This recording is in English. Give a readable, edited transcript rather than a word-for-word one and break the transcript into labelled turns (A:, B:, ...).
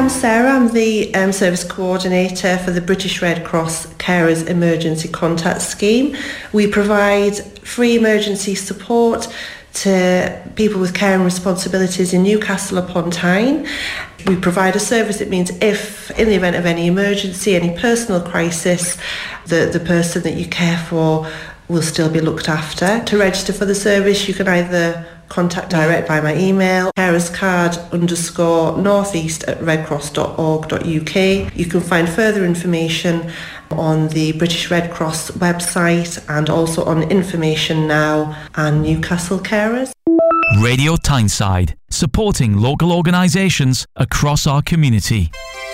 A: I'm Sarah. I'm the Service Coordinator for the British Red Cross Carers Emergency Contact Scheme. We provide free emergency support to people with caring responsibilities in Newcastle upon Tyne. We provide a service that means if, in the event of any emergency, any personal crisis, the person that you care for will still be looked after. To register for the service, you can either contact direct by my email, carerscard_northeast@redcross.org.uk. You can find further information on the British Red Cross website and also on Information Now and Newcastle Carers.
B: Radio Tyneside, supporting local organisations across our community.